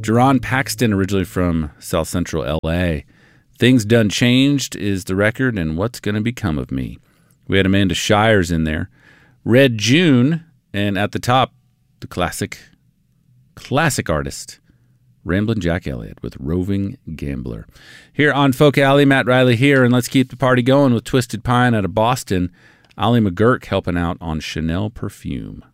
Deron Paxton, originally from South Central L.A. Things Done Changed is the record, and What's Gonna Become of Me. We had Amanda Shires in there. Red June, and at the top, the classic artist, Ramblin' Jack Elliott with Roving Gambler. Here on Folk Alley, Matt Riley here, and let's keep the party going with Twisted Pine out of Boston. Ollie McGurk helping out on Chanel Perfume.